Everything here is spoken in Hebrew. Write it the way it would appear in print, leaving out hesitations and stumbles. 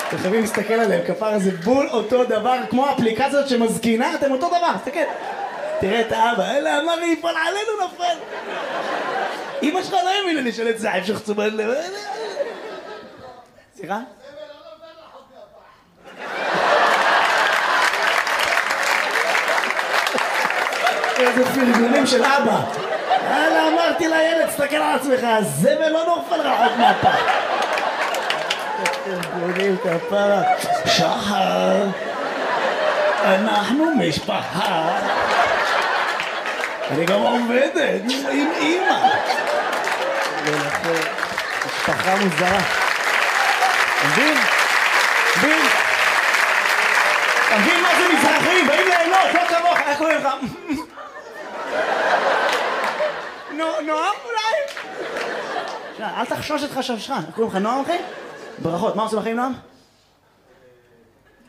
אתם חייבים להסתכל עליהם, כפר זה בול אותו דבר, כמו האפליקציות שמזקינה, אתם אותו דבר, תסתכל. תראה את האבא, אלה אמר לי, יפול עלינו נפל. אמא שלך לא האמינה לי של את זעב שחצומן לב. סליחה? איזה פרגונים של אבא. יאללה, אמרתי לילד, תסתכל על עצמך, הזבל לא נופל רחוק מהפח. פרגונים כפרה. שחר, אנחנו משפחה. אני גם עובדת עם אמא. משפחה מוזרה. מבין? מבין? תבין מה זה מזרחים? באים ליהנות, לא כמוך, איך קוראים לך? נועם אולי? אל תחשוש את חששך, איך קוראים לך נועם אחי? ברכות, מה עושים לכם נועם?